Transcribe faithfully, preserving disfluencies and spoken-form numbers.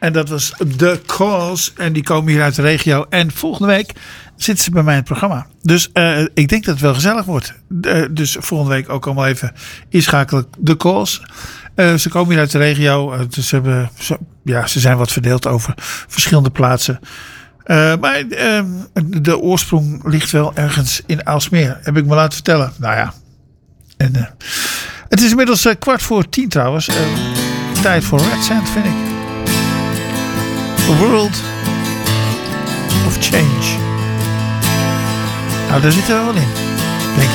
En dat was The Cause. En die komen hier uit de regio. En volgende week zitten ze bij mij in het programma. Dus uh, ik denk dat het wel gezellig wordt. Uh, dus volgende week ook allemaal even inschakelen. The Cause. Uh, ze komen hier uit de regio. Uh, dus ze, hebben, ze, ja, ze zijn wat verdeeld over verschillende plaatsen. Uh, maar uh, de oorsprong ligt wel ergens in Aalsmeer. Heb ik me laten vertellen. Nou ja. En, uh, het is inmiddels uh, kwart voor tien trouwens. Uh, tijd voor Red Sand, vind ik. A World of Change. Nou, daar zitten we wel in.